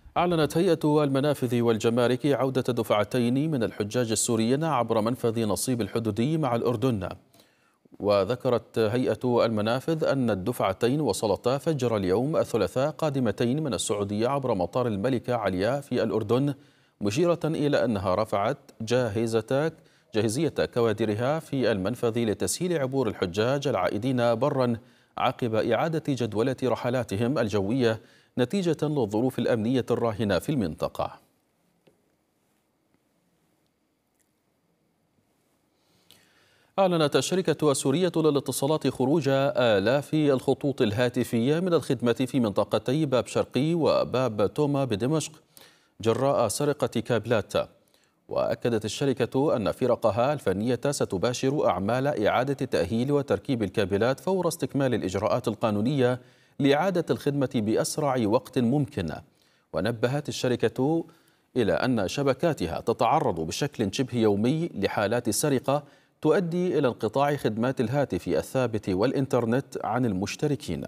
أعلنت هيئة المنافذ والجمارك عودة دفعتين من الحجاج السوريين عبر منفذ نصيب الحدودي مع الأردن. وذكرت هيئة المنافذ أن الدفعتين وصلتا فجر اليوم الثلاثاء قادمتين من السعودية عبر مطار الملكة علياء في الأردن، مشيرة إلى أنها رفعت جاهزية كوادرها في المنفذ لتسهيل عبور الحجاج العائدين برا عقب إعادة جدولة رحلاتهم الجوية نتيجة للظروف الأمنية الراهنة في المنطقة. أعلنت الشركة السورية للاتصالات خروج آلاف الخطوط الهاتفية من الخدمة في منطقتي باب شرقي وباب توما بدمشق جراء سرقة كابلات. وأكدت الشركة أن فرقها الفنية ستباشر أعمال إعادة تأهيل وتركيب الكابلات فور استكمال الإجراءات القانونية لإعادة الخدمة بأسرع وقت ممكن. ونبهت الشركة إلى أن شبكاتها تتعرض بشكل شبه يومي لحالات سرقة تؤدي إلى انقطاع خدمات الهاتف الثابت والإنترنت عن المشتركين.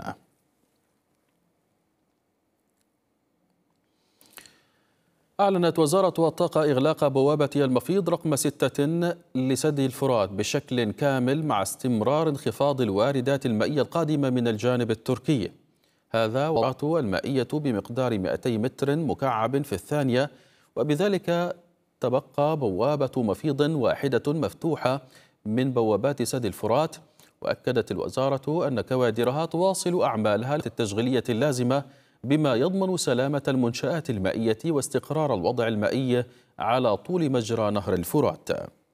أعلنت وزارة الطاقة إغلاق بوابة المفيض رقم 6 لسد الفرات بشكل كامل مع استمرار انخفاض الواردات المائية القادمة من الجانب التركي. هذا والواردات المائية بمقدار 200 متر مكعب في الثانية، وبذلك تبقى بوابة مفيض واحدة مفتوحة من بوابات سد الفرات. وأكدت الوزارة أن كوادرها تواصل أعمالها التشغيلية اللازمة بما يضمن سلامة المنشآت المائية واستقرار الوضع المائي على طول مجرى نهر الفرات.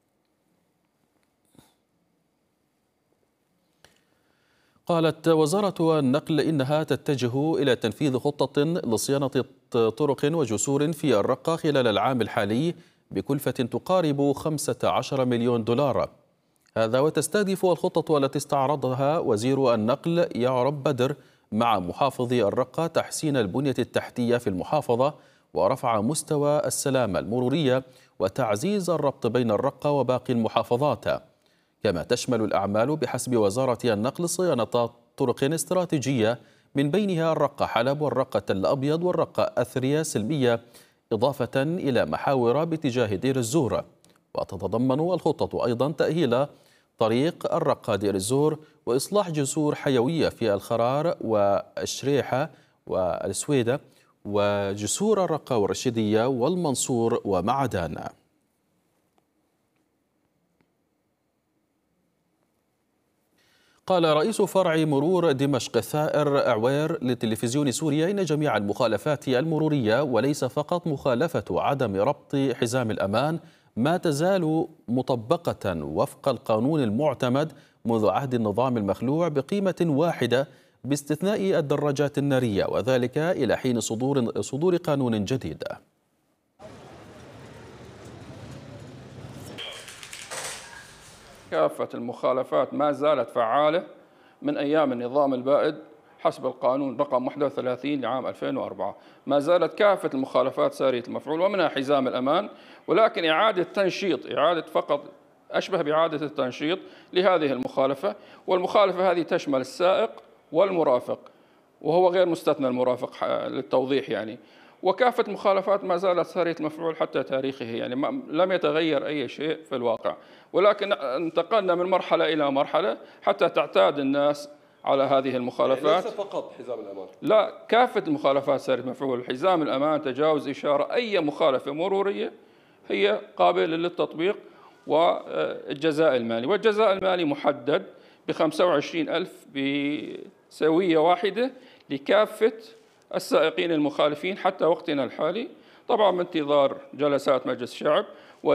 قالت وزارة النقل إنها تتجه إلى تنفيذ خطة لصيانة طرق وجسور في الرقة خلال العام الحالي بكلفة تقارب 15 مليون دولار. هذا وتستهدف الخطة التي استعرضها وزير النقل يعرب بدر مع محافظ الرقة تحسين البنية التحتية في المحافظة ورفع مستوى السلامة المرورية وتعزيز الربط بين الرقة وباقي المحافظات. كما تشمل الأعمال بحسب وزارة النقل صيانة طرق استراتيجية من بينها الرقة حلب والرقة الأبيض والرقة أثريا سلمية، إضافة إلى محاور باتجاه دير الزور. وتتضمن الخطة أيضا تأهيل طريق الرقة دير الزور وإصلاح جسور حيوية في الخرار والشريحة والسويدة وجسور الرقة والرشيدية والمنصور ومعدان. قال رئيس فرع مرور دمشق الثائر عوير لتلفزيون سوريا إن جميع المخالفات المرورية وليس فقط مخالفة عدم ربط حزام الأمان ما تزال مطبقة وفق القانون المعتمد منذ عهد النظام المخلوع بقيمة واحدة باستثناء الدراجات النارية، وذلك إلى حين صدور قانون جديد. كافة المخالفات ما زالت فعالة من أيام النظام البائد حسب القانون رقم 31 لعام 2004. ما زالت كافة المخالفات سارية المفعول ومنها حزام الأمان، ولكن إعادة تنشيط، إعادة فقط أشبه بإعادة التنشيط لهذه المخالفة. والمخالفة هذه تشمل السائق والمرافق، وهو غير مستثنى المرافق للتوضيح يعني. وكافة المخالفات ما زالت سارية المفعول حتى تاريخه، يعني لم يتغير أي شيء في الواقع، ولكن انتقلنا من مرحلة إلى مرحلة حتى تعتاد الناس على هذه المخالفات. ليس فقط حزام الأمان، لا، كافة المخالفات سارية المفعول، حزام الأمان، تجاوز إشارة، أي مخالفة مرورية هي قابلة للتطبيق. والجزاء المالي، والجزاء المالي محدد ب25,000 بسوية واحدة لكافة السائقين المخالفين حتى وقتنا الحالي، طبعا بانتظار جلسات مجلس الشعب.